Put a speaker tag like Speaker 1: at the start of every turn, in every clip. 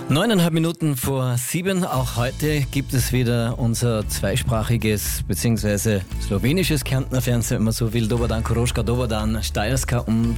Speaker 1: 9,5 vor 7. Auch heute gibt es wieder unser zweisprachiges bzw. slowenisches Kärntner Fernsehen, wenn man so will. Dobar dan, Koroška, Dobar dan, Steierska um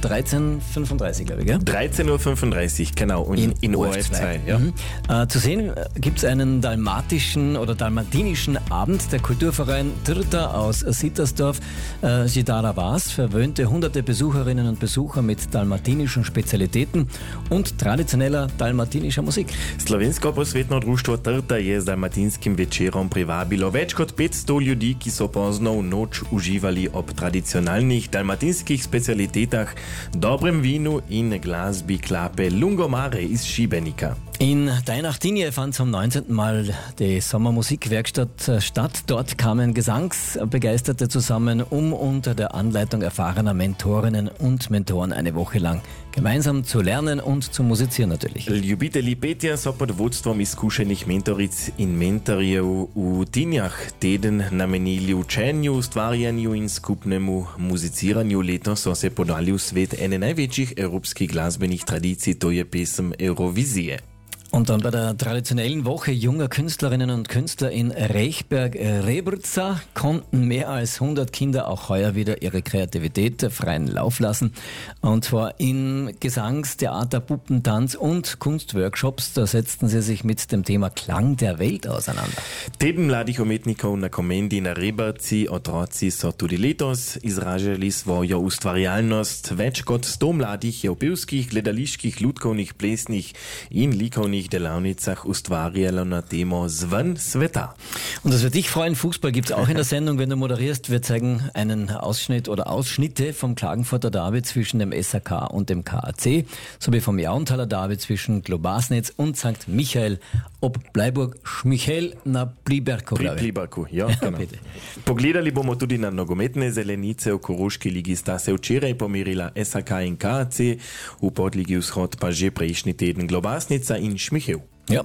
Speaker 1: 13.35 glaube ich, gell?
Speaker 2: 13.35 Uhr, genau, in ORF2. Ja.
Speaker 1: Zu sehen gibt es einen dalmatischen oder dalmatinischen Abend. Der Kulturverein Trta aus Sittersdorf, Zidara Vas, verwöhnte hunderte Besucherinnen und Besucher mit dalmatinischen Spezialitäten und traditioneller dalmatinischer Musik.
Speaker 2: Slovensko prosvetno društvo Trta je z dalmatinskim večerom privabilo več kot 500 ljudi, ki so pozno v noč uživali ob tradicionalnih dalmatinskih specialitetah, dobrem vinu in glasbi klape Lungomare iz Šibenika.
Speaker 1: In Dajnachtinje fand zum 19. Mal die Sommermusikwerkstatt statt. Dort kamen Gesangsbegeisterte zusammen, um unter der Anleitung erfahrener Mentorinnen und Mentoren eine Woche lang gemeinsam zu lernen und zu musizieren natürlich.
Speaker 2: Ljubitelji petja so pod vodstvom izkušenih mentoric in mentorjev v Tinjah teden namenili učenju, ustvarjanju in skupnemu muziciranju. Letos so se podali v svet ene največjih evropskih glasbenih tradicij, to je pesem Eurovizije.
Speaker 1: Und dann bei der traditionellen Woche junger Künstlerinnen und Künstler in Rechberg-Rebrca konnten mehr als 100 Kinder auch heuer wieder ihre Kreativität freien Lauf lassen. Und zwar in Gesangs-, Theater-, Puppentanz- und Kunstworkshops. Da setzten sie sich mit dem Thema Klang der Welt auseinander.
Speaker 2: Teden mladih umetnikov na komendi na Rebrci otroci so tudi letos izražali svojo ustvarjalnost. Več kot 100 mladih je v pevskih, gledaliških, lutkovnih, plesnih in likovnih delavnicah ustvarjalo na Temo Zven sveta.
Speaker 1: Und das wird dich freuen. Fußball gibt es auch in der Sendung, wenn du moderierst. Wir zeigen einen Ausschnitt oder Ausschnitte vom Klagenfurter Derby zwischen dem SAK und dem KAC, sowie vom Jauntaler Derby zwischen Globasnitz und St. Michael ob Bleiburg Šmichel na Pliberku.
Speaker 2: Pliberku, ja, genau. Pogledali bomo tudi na nogometne zelenice. V Koroški ligi sta se včeraj pomerila SAK in KAC, v podligi Vzhod pa že prejšnji teden Globasnica in Šmichel.
Speaker 1: Ja,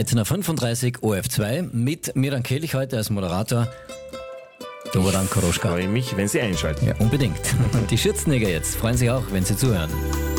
Speaker 1: 13.35 ORF2 mit Miran Kelch heute als Moderator. Dobar dan, Koroška.
Speaker 2: Ich freue mich, wenn Sie einschalten.
Speaker 1: Ja, unbedingt. Die Schürzenjäger jetzt freuen sich auch, wenn Sie zuhören.